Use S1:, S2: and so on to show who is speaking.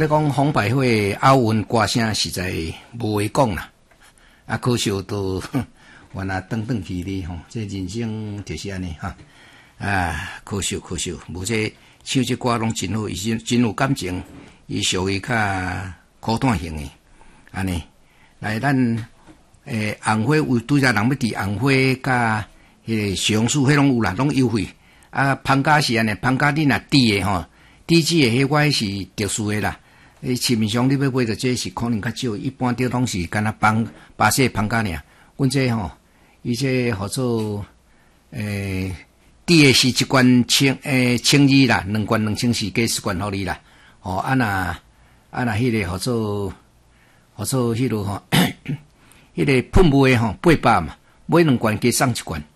S1: 咧讲红百惠奥运歌声实在无话讲啦，啊，可惜都原来等去哩吼，这人生就是安尼哈，啊，可惜，无这唱这歌拢真好，伊真有感情，伊属于较苦短型的，安尼，来咱红花有拄则人要伫红花甲迄个上树，迄拢有啦，拢优惠。啊，芳家是安尼，芳家你若滴的吼，滴子的迄我是特殊的啦。市面上你要买到这是可能较少，一般都拢是干那巴西芳家尔。阮这吼，伊这号做滴的是一罐1200啦，2罐2400加10罐互你啦。哦，啊那迄个号做迄落吼，迄个喷雾的吼800嘛，买2罐加送1罐。